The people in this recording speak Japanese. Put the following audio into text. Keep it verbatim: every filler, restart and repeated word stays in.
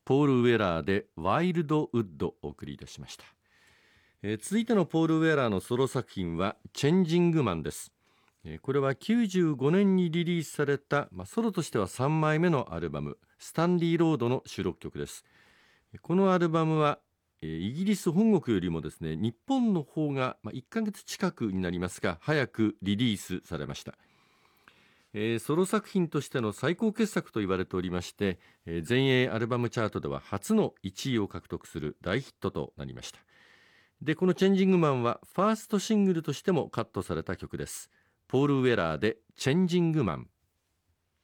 ポール・ウェラーでワイルドウッドをお送りいたしました。えー、続いてのポール・ウェラーのソロ作品はチェンジングマンです。えー、これはきゅうじゅうごねんにリリースされた、まあ、ソロとしてはさんまいめのアルバムスタンリー・ロードの収録曲です。このアルバムはえー、イギリス本国よりもですね、日本の方が、まあ、いっかげつ近くになりますが早くリリースされました。えー、ソロ作品としての最高傑作と言われておりまして、えー、全英アルバムチャートでは初のいちいを獲得する大ヒットとなりました。で、このチェンジングマンはファーストシングルとしてもカットされた曲です。ポール・ウェラーでチェンジングマン。